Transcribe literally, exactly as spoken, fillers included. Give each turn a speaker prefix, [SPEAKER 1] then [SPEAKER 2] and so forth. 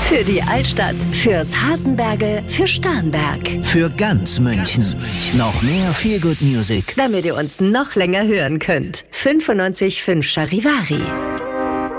[SPEAKER 1] Für die Altstadt, fürs Hasenberge, für Starnberg.
[SPEAKER 2] Für ganz München. Noch mehr Feel Good Music.
[SPEAKER 1] Damit ihr uns noch länger hören könnt. fünfundneunzig Komma fünf Charivari.